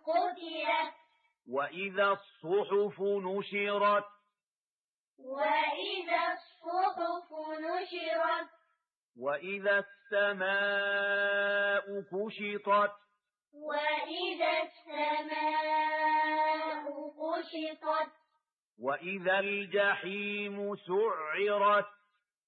قتلت وإذا الصحف نشرت وإذا الصحف نشرت وإذا السماء كشطت وإذا السماء كشطت وإذا الجحيم سعرت